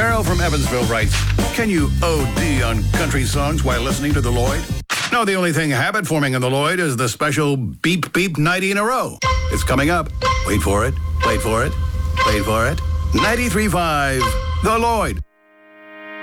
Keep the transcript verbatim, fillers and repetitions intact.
Daryl from Evansville writes, can you O D on country songs while listening to the Lloyd? No, the only thing habit-forming in the Lloyd is the special beep beep ninety in a row. It's coming up. Wait for it. Wait for it. Wait for it. ninety-three point five, The Lloyd.